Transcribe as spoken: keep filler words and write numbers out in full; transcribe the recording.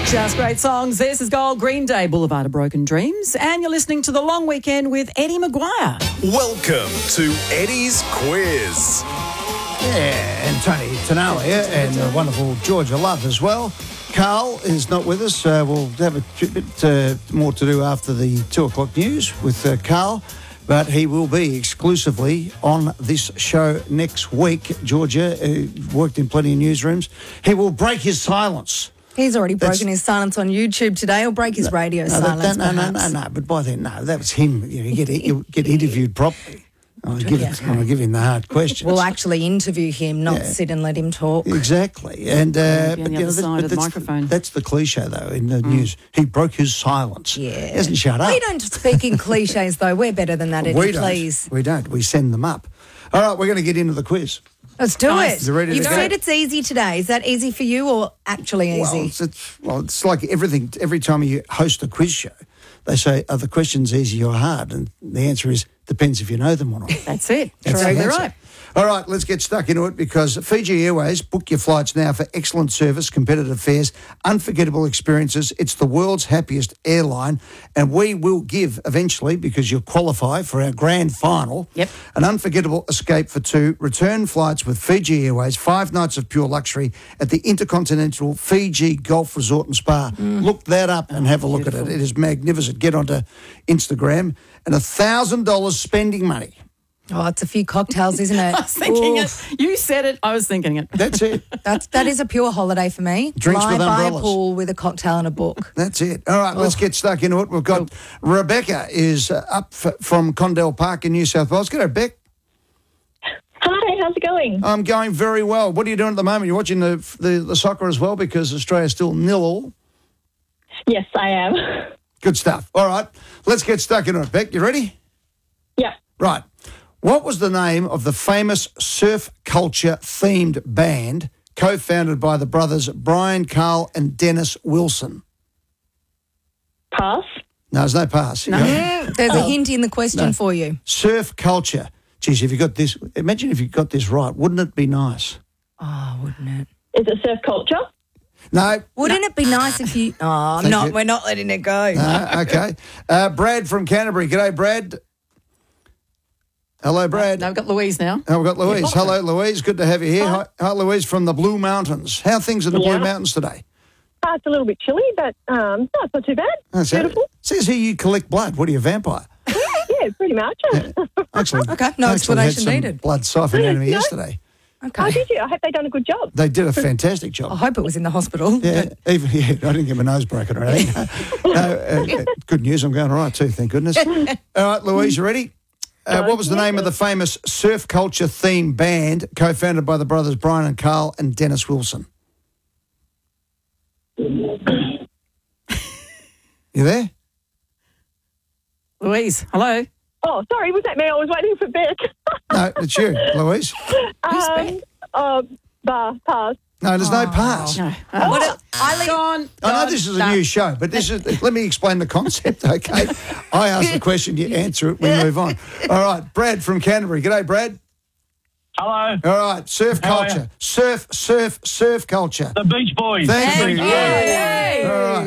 Just great songs. This is Gold, Green Day, Boulevard of Broken Dreams. And you're listening to The Long Weekend with Eddie Maguire. Welcome to Eddie's Quiz. Yeah, and Tony Tanau here, and the wonderful Georgia Love as well. Carl is not with us. Uh, we'll have a bit uh, more to do after the two o'clock news with uh, Carl, but he will be exclusively on this show next week. Georgia uh, worked in plenty of newsrooms. He will break his silence. He's already That's, broken his silence on YouTube today. He'll break his radio no, silence, that, no, no, perhaps. no, no, but by then, no, that was him. You know, you get, you get interviewed properly. I'll give, it, I'll give him the hard questions. We'll actually interview him, not Yeah. sit and let him talk. Exactly. And uh, Be on the but, other you know, side but of the that's, microphone. That's the cliche, though, in the news. He broke his silence. Yeah. He hasn't shut up. We don't speak in cliches, though. We're better than that, Eddie, We don't. please. We don't. We send them up. All right, we're going to get into the quiz. Let's do Nice. it. You ready to You've go? said it's easy today. Is that easy for you or actually Well easy? it's, it's, well, it's like everything. Every time you host a quiz show, they say, are the questions easy or hard? And the answer is, depends if you know them or not. That's it. That's Exactly the answer. right. All right, let's get stuck into it because Fiji Airways, book your flights now for excellent service, competitive fares, unforgettable experiences. It's the world's happiest airline, and we will give eventually, because you'll qualify for our grand final, Yep. an unforgettable escape for two, return flights with Fiji Airways, five nights of pure luxury at the Intercontinental Fiji Golf Resort and Spa. Look that up and have a look at it. It is magnificent. Get onto Instagram, and one thousand dollars spending money. Oh, it's a few cocktails, isn't it? I was thinking Oof. it. You said it. I was thinking it. That's it. That's, that is a pure holiday for me. Drinks Lie with by umbrellas. a pool with a cocktail and a book. That's it. All right, let's get stuck into it. We've got Rebecca is uh, up f- from Condell Park in New South Wales. G'day, Beck. Hi, how's it going? I'm going very well. What are you doing at the moment? You're watching the the, the soccer as well because Australia's still nil all. Yes, I am. Good stuff. All right, let's get stuck into it. Beck, you ready? Yeah. Right. What was the name of the famous surf culture themed band co-founded by the brothers Brian, Carl and Dennis Wilson? Pass. No, there's no pass. No. You go, Mm, There's a hint in the question No. for you. surf culture. Geez, if you got this, imagine if you got this right. Wouldn't it be nice? Oh, wouldn't it? Is it surf culture? No. Wouldn't it be nice if you... Oh, I'm Thank not. you. We're not letting it go. No, okay. Uh, Brad from Canterbury. G'day, Brad. Hello, Brad. No, I've got Louise now. Oh, we've got Louise. Hello, Louise. Good to have you here. Hi, hi Louise from the Blue Mountains. How are things in the Yeah. Blue Mountains today? Uh, it's a little bit chilly, but um, no, it's not too bad. That's Beautiful. It. Says here you collect blood. What are you, a vampire? Yeah, pretty much. Actually, Okay, no actually explanation had some needed. blood siphoned out of me No. yesterday. Oh, Okay. did you? I hope they've done a good job. They did a fantastic I job. hope it was in the hospital. Yeah, even yeah, I didn't get my nose broken or anything. No, uh, uh, good news. I'm going all right too. Thank goodness. All right, Louise, you ready? Uh, what was the name of the famous surf culture theme band co-founded by the brothers Brian and Carl and Dennis Wilson? You there? Louise, hello. Oh, sorry, was that me? I was waiting for Beck. No, it's you, Louise. Who's um, Beck? uh, bar, pass. No, there's no pass. No. Uh, What a- I leave- Gone. I know Gone. this is a Done. new show, but this is. Let me explain the concept, okay? I ask the question, you answer it, we move on. All right, Brad from Canterbury. G'day, Brad. Hello, All right, surf How are culture. you? Surf, surf, surf culture. the Beach Boys. Thank The you. Beach Boys. Yay. All right.